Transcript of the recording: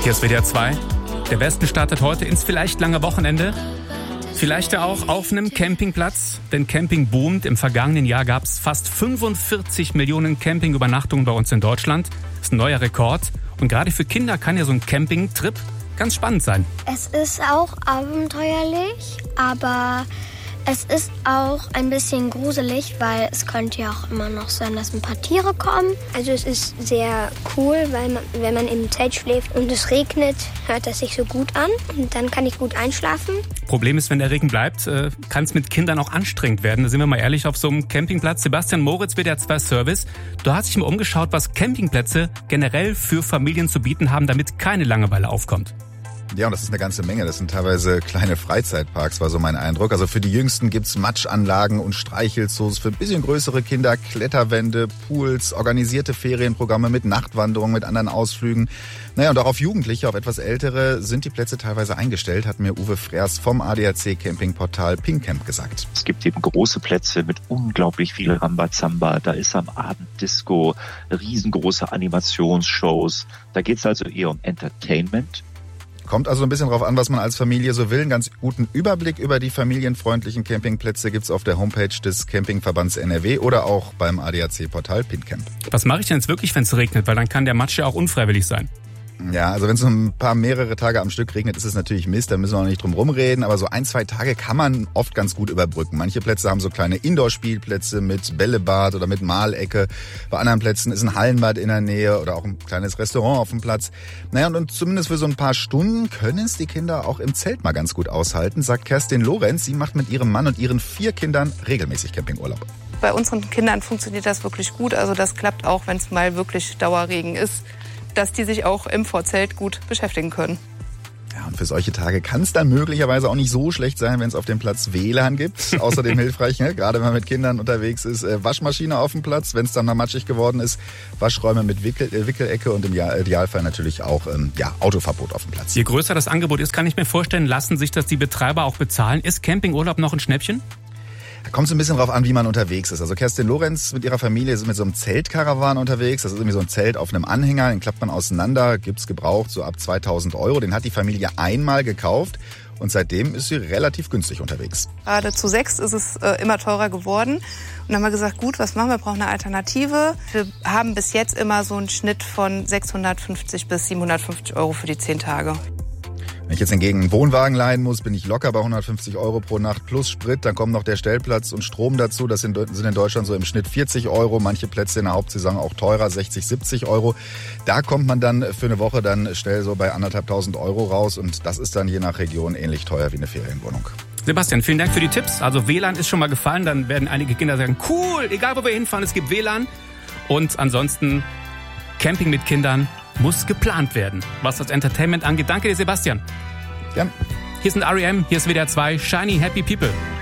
Hier ist WDR 2. Der Westen startet heute ins vielleicht lange Wochenende. Vielleicht ja auch auf einem Campingplatz, denn Camping boomt. Im vergangenen Jahr gab es fast 45 Millionen Campingübernachtungen bei uns in Deutschland. Das ist ein neuer Rekord. Und gerade für Kinder kann ja so ein Campingtrip ganz spannend sein. Es ist auch abenteuerlich, aber es ist auch ein bisschen gruselig, weil es könnte ja auch immer noch sein, dass ein paar Tiere kommen. Also es ist sehr cool, weil wenn man im Zelt schläft und es regnet, hört das sich so gut an und dann kann ich gut einschlafen. Problem ist, wenn der Regen bleibt, kann es mit Kindern auch anstrengend werden. Da sind wir mal ehrlich auf so einem Campingplatz. Sebastian Moritz, WDR 2 Service. Du hast dich mal umgeschaut, was Campingplätze generell für Familien zu bieten haben, damit keine Langeweile aufkommt. Ja, und das ist eine ganze Menge. Das sind teilweise kleine Freizeitparks, war so mein Eindruck. Also für die Jüngsten gibt's Matschanlagen und Streichelzoos, für ein bisschen größere Kinder Kletterwände, Pools, organisierte Ferienprogramme mit Nachtwanderungen, mit anderen Ausflügen. Naja, und auch auf Jugendliche, auf etwas Ältere sind die Plätze teilweise eingestellt, hat mir Uwe Freers vom ADAC Campingportal Pinkcamp gesagt. Es gibt eben große Plätze mit unglaublich viel Rambazamba. Da ist am Abend Disco, riesengroße Animationsshows. Da geht's also eher um Entertainment. Kommt also ein bisschen drauf an, was man als Familie so will. Einen ganz guten Überblick über die familienfreundlichen Campingplätze gibt's auf der Homepage des Campingverbands NRW oder auch beim ADAC-Portal Pinkcamp. Was mache ich denn jetzt wirklich, wenn es regnet? Weil dann kann der Matsch ja auch unfreiwillig sein. Ja, also wenn es mehrere Tage am Stück regnet, ist es natürlich Mist, da müssen wir auch nicht drum rumreden, aber so 1-2 Tage kann man oft ganz gut überbrücken. Manche Plätze haben so kleine Indoor-Spielplätze mit Bällebad oder mit Malecke. Bei anderen Plätzen ist ein Hallenbad in der Nähe oder auch ein kleines Restaurant auf dem Platz. Naja, und zumindest für so ein paar Stunden können es die Kinder auch im Zelt mal ganz gut aushalten, sagt Kerstin Lorenz. Sie macht mit ihrem Mann und ihren 4 Kindern regelmäßig Campingurlaub. Bei unseren Kindern funktioniert das wirklich gut, also das klappt auch, wenn es mal wirklich Dauerregen ist, dass die sich auch im Vorzelt gut beschäftigen können. Ja, und für solche Tage kann es dann möglicherweise auch nicht so schlecht sein, wenn es auf dem Platz WLAN gibt. Außerdem hilfreich, ne? Gerade wenn man mit Kindern unterwegs ist, Waschmaschine auf dem Platz, wenn es dann mal matschig geworden ist, Waschräume mit Wickelecke und im Idealfall natürlich auch Autoverbot auf dem Platz. Je größer das Angebot ist, kann ich mir vorstellen, lassen sich das die Betreiber auch bezahlen. Ist Campingurlaub noch ein Schnäppchen? Da kommt es ein bisschen drauf an, wie man unterwegs ist. Also Kerstin Lorenz mit ihrer Familie ist mit so einem Zeltkarawan unterwegs. Das ist irgendwie so ein Zelt auf einem Anhänger, den klappt man auseinander, gibt's gebraucht so ab 2.000 €. Den hat die Familie einmal gekauft und seitdem ist sie relativ günstig unterwegs. Gerade zu 6 ist es immer teurer geworden. Und dann haben wir gesagt, gut, was machen wir? Wir brauchen eine Alternative. Wir haben bis jetzt immer so einen Schnitt von 650 bis 750 € für die 10 Tage. Wenn ich jetzt hingegen einen Wohnwagen leihen muss, bin ich locker bei 150 € pro Nacht plus Sprit. Dann kommt noch der Stellplatz und Strom dazu. Das sind in Deutschland so im Schnitt 40 €. Manche Plätze in der Hauptsaison auch teurer, 60, 70 €. Da kommt man dann für eine Woche dann schnell so bei 1.500 € raus. Und das ist dann je nach Region ähnlich teuer wie eine Ferienwohnung. Sebastian, vielen Dank für die Tipps. Also WLAN ist schon mal gefallen. Dann werden einige Kinder sagen, cool, egal wo wir hinfahren, es gibt WLAN. Und ansonsten Camping mit Kindern muss geplant werden, was das Entertainment angeht. Danke dir, Sebastian. Gern. Hier sind R.E.M., hier ist WDR 2, Shiny Happy People.